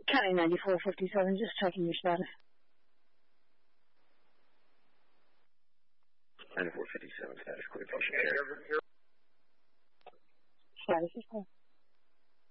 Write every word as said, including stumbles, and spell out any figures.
County ninety-four fifty-seven, just checking your status. ninety-four fifty-seven, status clear. Function care. Status is clear.